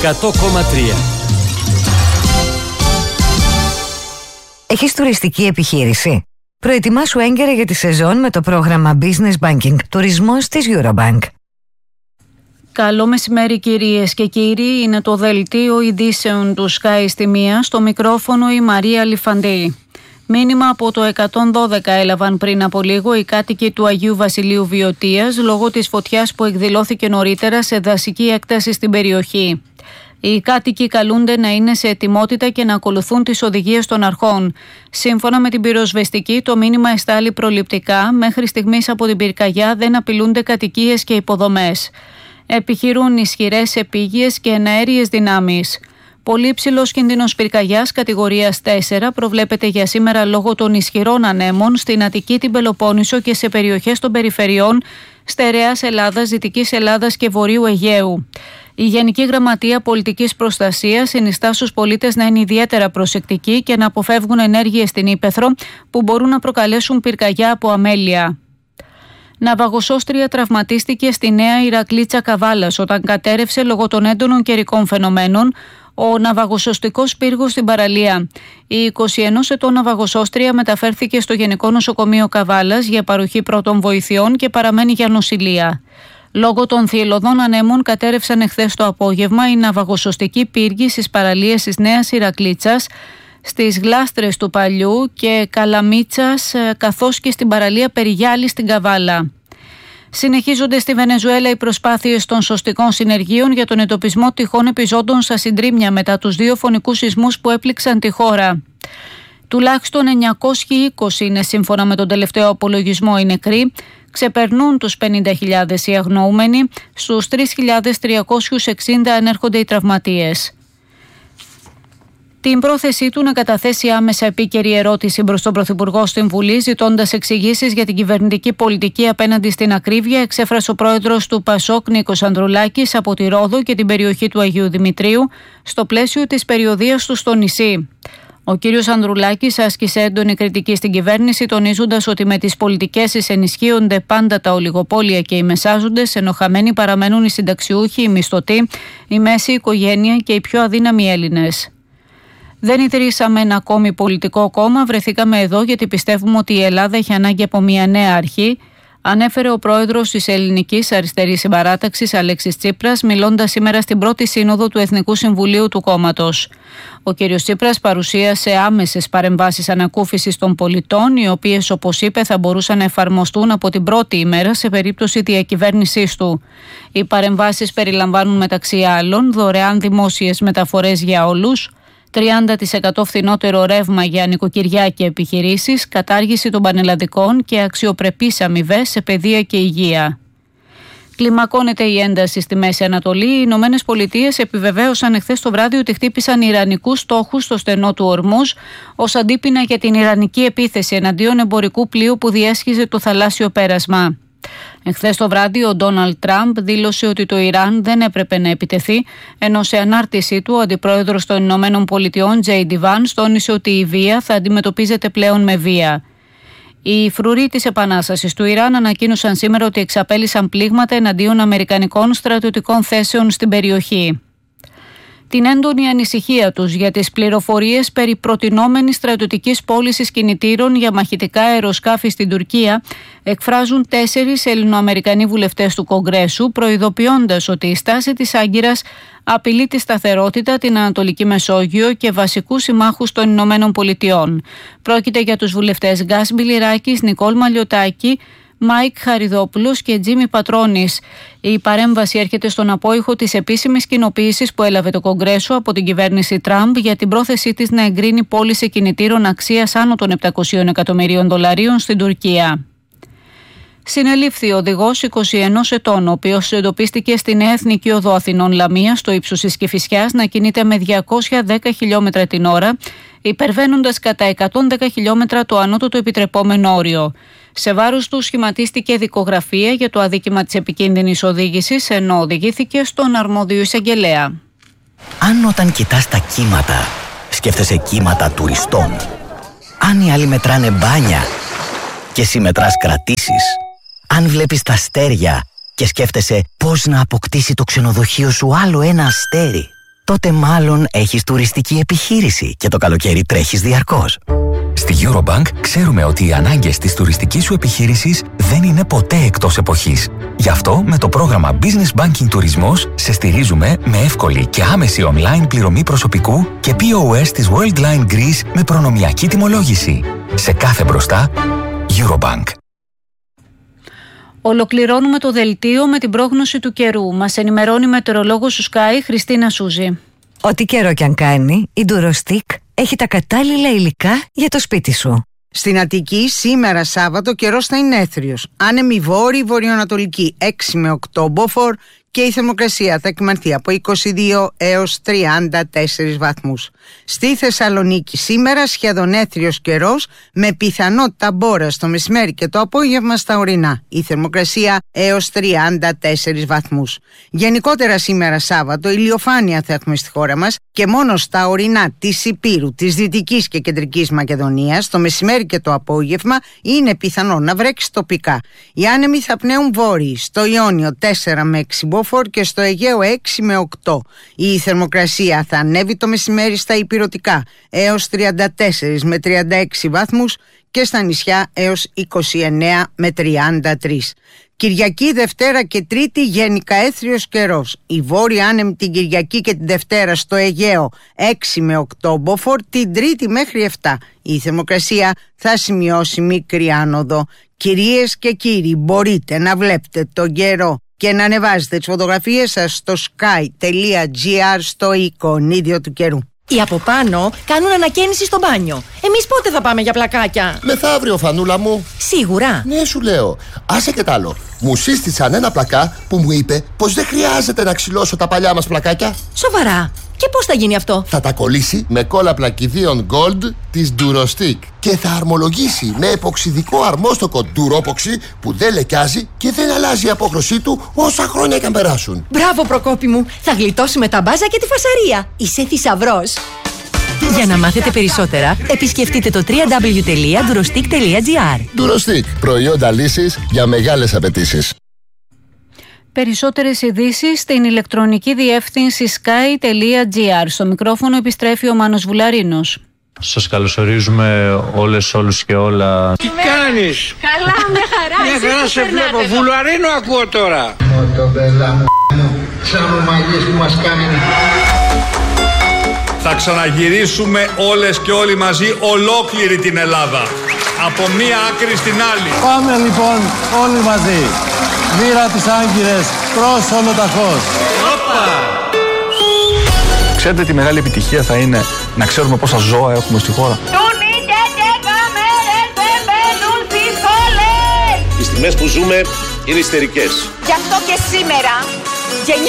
100,3. Έχεις τουριστική επιχείρηση? Προετοιμάσου έγκαιρα για τη σεζόν με το πρόγραμμα Business Banking Τουρισμός της Eurobank. Καλό μεσημέρι κυρίες και κύριοι, είναι το δελτίο ειδήσεων του Sky στη μία, στο μικρόφωνο η Μαρία Λιφαντή. Μήνυμα από το 112 έλαβαν πριν από λίγο οι κάτοικοι του Αγίου Βασιλείου Βιωτίας λόγω της φωτιάς που εκδηλώθηκε νωρίτερα σε δασική έκταση στην περιοχή. Οι κάτοικοι καλούνται να είναι σε ετοιμότητα και να ακολουθούν τις οδηγίες των αρχών. Σύμφωνα με την πυροσβεστική, το μήνυμα εστάλει προληπτικά. Μέχρι στιγμής από την πυρκαγιά δεν απειλούνται κατοικίες και υποδομές. Επιχειρούν ισχυρές επίγειες και εναέριες δυνάμεις. Πολύ ψηλός κίνδυνος πυρκαγιάς κατηγορίας 4 προβλέπεται για σήμερα λόγω των ισχυρών ανέμων στην Αττική, την Πελοπόννησο και σε περιοχές των περιφερειών Στερεάς Ελλάδας, Δυτικής Ελλάδας και Βορείου Αιγαίου. Η Γενική Γραμματεία Πολιτικής Προστασίας συνιστά στους πολίτες να είναι ιδιαίτερα προσεκτικοί και να αποφεύγουν ενέργειες στην ύπαιθρο που μπορούν να προκαλέσουν πυρκαγιά από αμέλεια. Ναυαγοσώστρια τραυματίστηκε στη Νέα Ηρακλήτσα Καβάλας όταν κατέρευσε λόγω των έντονων καιρικών φαινομένων ο ναυαγοσωστικός πύργος στην παραλία. Η 21 ετών ναυαγοσώστρια μεταφέρθηκε στο Γενικό Νοσοκομείο Καβάλας για παροχή πρώτων βοηθειών και παραμένει για νοσηλεία. Λόγω των θυελλωδών ανέμων κατέρευσαν εχθές το απόγευμα οι ναυαγοσωστικοί πύργοι στις παραλίες της Νέας Ηρακλίτσας, στις Γλάστρες του Παλιού και Καλαμίτσας, καθώς και στην παραλία Περιγιάλη στην Καβάλα. Συνεχίζονται στη Βενεζουέλα οι προσπάθειες των σωστικών συνεργείων για τον εντοπισμό τυχών επιζώντων στα συντρίμμια μετά τους 2 φωνικούς σεισμούς που έπληξαν τη χώρα. Τουλάχιστον 920 είναι σύμφωνα με τον τελευταίο απολογισμό οι νεκροί, ξεπερνούν τους 50.000 οι αγνοούμενοι, στους 3.360 ανέρχονται οι τραυματίες. Την πρόθεσή του να καταθέσει άμεσα επίκαιρη ερώτηση προς τον Πρωθυπουργό στην Βουλή, ζητώντας εξηγήσεις για την κυβερνητική πολιτική απέναντι στην ακρίβεια, εξέφρασε ο πρόεδρος του ΠΑΣΟΚ Νίκος Ανδρουλάκης από τη Ρόδο και την περιοχή του Αγίου Δημητρίου, στο πλαίσιο της περιοδείας του στο νησί. Ο κύριος Ανδρουλάκης άσκησε έντονη κριτική στην κυβέρνηση, τονίζοντας ότι με τις πολιτικές της ενισχύονται πάντα τα ολιγοπόλια και οι μεσάζοντες, ενώ χαμένοι παραμένουν οι συνταξιούχοι, οι μισθωτοί, η μέση οικογένεια και οι πιο αδύναμοι Έλληνες. Δεν ιδρύσαμε ένα ακόμη πολιτικό κόμμα, βρεθήκαμε εδώ γιατί πιστεύουμε ότι η Ελλάδα έχει ανάγκη από μια νέα αρχή, ανέφερε ο πρόεδρος της Ελληνικής Αριστερής Συμπαράταξης Αλέξης Τσίπρας, μιλώντας σήμερα στην πρώτη σύνοδο του Εθνικού Συμβουλίου του κόμματος. Ο κ. Τσίπρας παρουσίασε άμεσες παρεμβάσεις ανακούφισης των πολιτών, οι οποίες, όπως είπε, θα μπορούσαν να εφαρμοστούν από την πρώτη ημέρα σε περίπτωση διακυβέρνησής του. Οι παρεμβάσεις περιλαμβάνουν μεταξύ άλλων δωρεάν δημόσιες μεταφορές για όλους, 30% φθηνότερο ρεύμα για νοικοκυριά και επιχειρήσεις, κατάργηση των πανελλαδικών και αξιοπρεπείς αμοιβές σε παιδεία και υγεία. Κλιμακώνεται η ένταση στη Μέση Ανατολή. Οι Ηνωμένες Πολιτείες επιβεβαίωσαν εχθές το βράδυ ότι χτύπησαν ιρανικούς στόχους στο στενό του Ορμούζ ως αντίπεινα για την ιρανική επίθεση εναντίον εμπορικού πλοίου που διέσχιζε το θαλάσσιο πέρασμα. Εχθές το βράδυ ο Ντόναλντ Τραμπ δήλωσε ότι το Ιράν δεν έπρεπε να επιτεθεί, ενώ σε ανάρτησή του ο αντιπρόεδρος των Ηνωμένων Πολιτειών J.D. Vance τόνισε ότι η βία θα αντιμετωπίζεται πλέον με βία. Οι φρουροί της Επανάστασης του Ιράν ανακοίνωσαν σήμερα ότι εξαπέλυσαν πλήγματα εναντίον αμερικανικών στρατιωτικών θέσεων στην περιοχή. Την έντονη ανησυχία τους για τις πληροφορίες περί προτινόμενης στρατιωτικής πώλησης κινητήρων για μαχητικά αεροσκάφη στην Τουρκία εκφράζουν 4 Ελληνοαμερικανοί βουλευτές του Κογκρέσου, προειδοποιώντας ότι η στάση της Άγκυρας απειλεί τη σταθερότητα, την Ανατολική Μεσόγειο και βασικούς συμμάχους των Ηνωμένων Πολιτειών. Πρόκειται για τους βουλευτές Γκάς Μπιλιράκης, Νικόλ Μαλιωτάκη, Μάικ Χαριδόπουλος και Τζίμι Πατρόνης. Η παρέμβαση έρχεται στον απόϊχο της επίσημης κοινοποίησης που έλαβε το Κογκρέσο από την κυβέρνηση Τραμπ για την πρόθεσή της να εγκρίνει πώληση κινητήρων αξίας άνω των $700 εκατομμυρίων στην Τουρκία. Συνελήφθη ο οδηγός 21 ετών, ο οποίος εντοπίστηκε στη Νέα Εθνική Οδό Αθηνών Λαμίας, στο ύψος της Κηφισιάς, να κινείται με 210 χιλιόμετρα την ώρα, υπερβαίνοντας κατά 110 χιλιόμετρα το ανώτατο επιτρεπόμενο όριο. Σε βάρος του σχηματίστηκε δικογραφία για το αδίκημα της επικίνδυνης οδήγησης, ενώ οδηγήθηκε στον αρμόδιο εισαγγελέα. Αν όταν κοιτάς τα κύματα, σκέφτεσαι κύματα τουριστών, αν οι άλλοι μετράνε μπάνια και εσύ μετράς κρατήσεις, αν βλέπεις τα αστέρια και σκέφτεσαι πώς να αποκτήσει το ξενοδοχείο σου άλλο ένα αστέρι, τότε μάλλον έχεις τουριστική επιχείρηση και το καλοκαίρι τρέχεις διαρκώς. Στη Eurobank ξέρουμε ότι οι ανάγκες της τουριστικής σου επιχείρησης δεν είναι ποτέ εκτός εποχής. Γι' αυτό με το πρόγραμμα Business Banking Τουρισμός σε στηρίζουμε με εύκολη και άμεση online πληρωμή προσωπικού και POS της Worldline Greece με προνομιακή τιμολόγηση. Σε κάθε μπροστά, Eurobank. Ολοκληρώνουμε το δελτίο με την πρόγνωση του καιρού. Μας ενημερώνει η μετεωρολόγος του Sky, Χριστίνα Σούζη. Ό,τι καιρό κι αν κάνει, η Durostick έχει τα κατάλληλα υλικά για το σπίτι σου. Στην Αττική σήμερα Σάββατο καιρός θα είναι έθριος. Άνεμη βόρειη βορειοανατολική 6 με 8 μποφόρ και η θερμοκρασία θα εκμανθεί από 22 έως 34 βαθμούς. Στη Θεσσαλονίκη σήμερα σχεδόν έθριος καιρός με πιθανότητα μπόρας το μεσημέρι και το απόγευμα στα ορεινά. Η θερμοκρασία έως 34 βαθμούς. Γενικότερα σήμερα Σάββατο ηλιοφάνεια θα έχουμε στη χώρα μας και μόνο στα ορεινά της Ηπείρου, της Δυτικής και Κεντρικής Μακεδονίας το μεσημέρι και το απόγευμα είναι πιθανό να βρέξει τοπικά. Οι άνεμοι θα πνέουν βόρειοι, στο Ιόνιο 4 με 6 μποφόρ και στο Αιγαίο 6 με 8. Η θερμοκρασία θα ανέβει το μεσημέρι στα ηπειρωτικά έως 34 με 36 βαθμούς και στα νησιά έως 29 με 33. Κυριακή, Δευτέρα και Τρίτη γενικά έθριος καιρός. Η βόρεια άνεμη την Κυριακή και την Δευτέρα στο Αιγαίο 6 με 8 μποφόρ, την Τρίτη μέχρι 7. Η θερμοκρασία θα σημειώσει μικρή άνοδο. Κυρίες και κύριοι, μπορείτε να βλέπετε τον καιρό και να ανεβάζετε τις φωτογραφίες σας στο sky.gr στο εικονίδιο του καιρού. Οι από πάνω κάνουν ανακαίνιση στο μπάνιο. Εμείς πότε θα πάμε για πλακάκια? Μεθαύριο, Φανούλα μου. Σίγουρα? Ναι, σου λέω. Άσε και τ' άλλο. Μου σύστησαν ένα πλακά που μου είπε πως δεν χρειάζεται να ξυλώσω τα παλιά μας πλακάκια. Σοβαρά? Και πώς θα γίνει αυτό? Θα τα κολλήσει με κόλλα πλακιδίων Gold της Durostick και θα αρμολογήσει με εποξιδικό αρμόστοκο Duropoxy που δεν λεκιάζει και δεν αλλάζει η απόχρωσή του όσα χρόνια και αν περάσουν. Μπράβο, Προκόπη μου. Θα γλιτώσουμε τα μπάζα και τη φασαρία. Είσαι θησαυρός. Για να μάθετε περισσότερα, επισκεφτείτε το www.durostick.gr. Durostick. Προϊόντα λύσης για μεγάλες απαιτήσεις. Περισσότερες ειδήσεις στην ηλεκτρονική διεύθυνση sky.gr. Στο μικρόφωνο επιστρέφει ο Μάνος Βουλαρίνος. Σας καλωσορίζουμε όλους και όλα. Τι κάνεις? Καλά, με χαρά. Μια χαρά σε βλέπω. Βουλαρίνο ακούω τώρα. Μοτομπέλα μου, σαν μαλλιές που μας κάνουν. Θα ξαναγυρίσουμε όλες και όλοι μαζί ολόκληρη την Ελλάδα. Από μία άκρη στην άλλη. Πάμε λοιπόν όλοι μαζί. Βήρα τις Άγκυρες προς Ολοταχώς. Ξέρετε τι μεγάλη επιτυχία θα είναι να ξέρουμε πόσα ζώα έχουμε στη χώρα? Οι στιγμές που ζούμε είναι ιστερικές. Γι' αυτό και σήμερα γενιά